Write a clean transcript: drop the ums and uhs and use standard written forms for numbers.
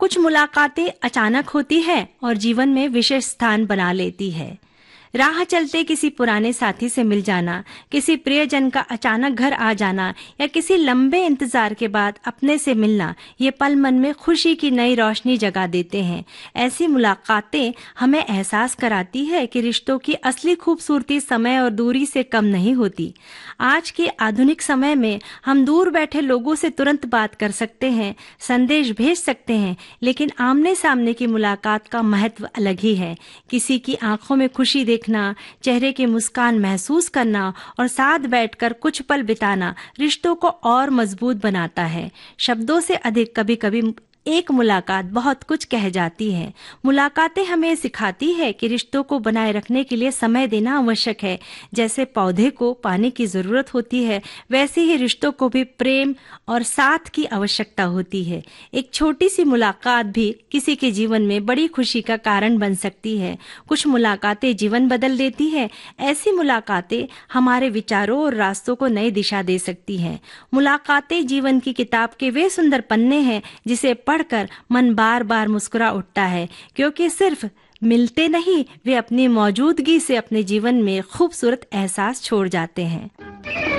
कुछ मुलाकातें अचानक होती है और जीवन में विशेष स्थान बना लेती है। राह चलते किसी पुराने साथी से मिल जाना, किसी प्रियजन का अचानक घर आ जाना या किसी लंबे इंतजार के बाद अपने से मिलना, ये पल मन में खुशी की नई रोशनी जगा देते हैं। ऐसी मुलाकातें हमें एहसास कराती है कि रिश्तों की असली खूबसूरती समय और दूरी से कम नहीं होती। आज के आधुनिक समय में हम दूर बैठे लोगों से तुरंत बात कर सकते हैं, संदेश भेज सकते हैं, लेकिन आमने सामने की मुलाकात का महत्व अलग ही है। किसी की आंखों में खुशी देखना, चेहरे की मुस्कान महसूस करना और साथ बैठकर कुछ पल बिताना रिश्तों को और मजबूत बनाता है। शब्दों से अधिक कभी-कभी एक मुलाकात बहुत कुछ कह जाती है। मुलाकातें हमें सिखाती है कि रिश्तों को बनाए रखने के लिए समय देना आवश्यक है। जैसे पौधे को पानी की जरूरत होती है, वैसे ही रिश्तों को भी प्रेम और साथ की आवश्यकता होती है। एक छोटी सी मुलाकात भी किसी के जीवन में बड़ी खुशी का कारण बन सकती है। कुछ मुलाकातें जीवन बदल देती है। ऐसी मुलाकातें हमारे विचारों और रास्तों को नई दिशा दे सकती हैं। मुलाकातें जीवन की किताब के वे सुंदर पन्ने हैं जिसे पढ़कर मन बार बार मुस्कुरा उठता है, क्योंकि सिर्फ मिलते नहीं, वे अपनी मौजूदगी से अपने जीवन में खूबसूरत एहसास छोड़ जाते हैं।